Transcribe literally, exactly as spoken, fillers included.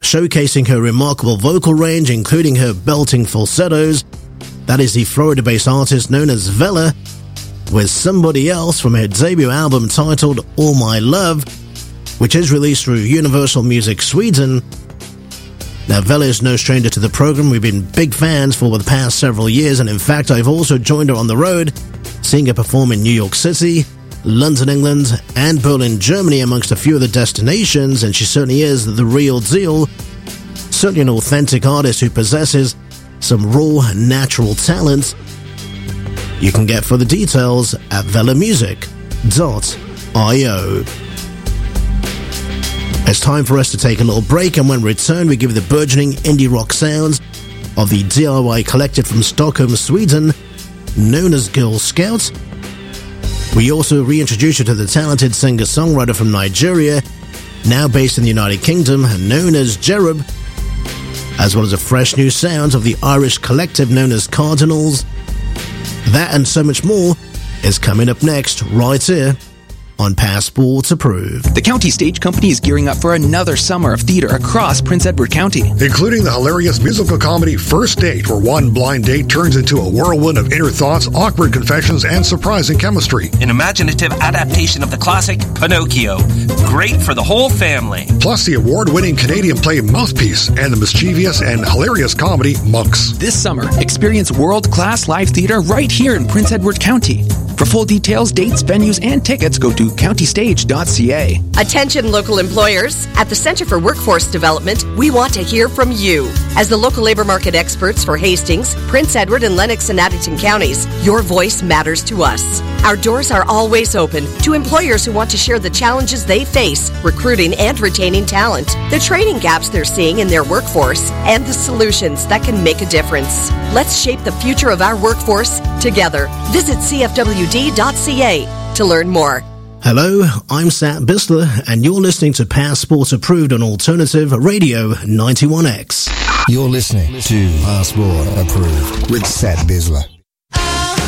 showcasing her remarkable vocal range, including her belting falsettos. That is the Florida-based artist known as Vella, with Somebody Else from her debut album titled All My Love, which is released through Universal Music Sweden. Now, Vella is no stranger to the program. We've been big fans for the past several years, and in fact, I've also joined her on the road, seeing her perform in New York City, London, England, and Berlin, Germany, amongst a few other destinations, and she certainly is the real deal. Certainly an authentic artist who possesses some raw, natural talent. You can get further details at vella music dot io. It's time for us to take a little break, and when we return, we give you the burgeoning indie rock sounds of the D I Y collective from Stockholm, Sweden, known as Girl Scout. We also reintroduce you to the talented singer-songwriter from Nigeria, now based in the United Kingdom, known as Jerub, as well as a fresh new sound of the Irish collective known as Cardinals. That and so much more is coming up next, right here on Passport Approved. The County Stage Company is gearing up for another summer of theater across Prince Edward County, including the hilarious musical comedy First Date, where one blind date turns into a whirlwind of inner thoughts, awkward confessions, and surprising chemistry. An imaginative adaptation of the classic Pinocchio, great for the whole family. Plus the award-winning Canadian play Mouthpiece and the mischievous and hilarious comedy Monks. This summer, experience world-class live theater right here in Prince Edward County. For full details, dates, venues, and tickets, go to county stage dot c a. Attention local employers. At the Center for Workforce Development, we want to hear from you. As the local labor market experts for Hastings, Prince Edward, and Lennox and Addington counties, your voice matters to us. Our doors are always open to employers who want to share the challenges they face recruiting and retaining talent, the training gaps they're seeing in their workforce, and the solutions that can make a difference. Let's shape the future of our workforce together. Visit c f w d dot c a to learn more. Hello, I'm Sat Bisler, and you're listening to Passport Approved on Alternative Radio ninety-one X. You're listening to Passport Approved with Sat Bisler.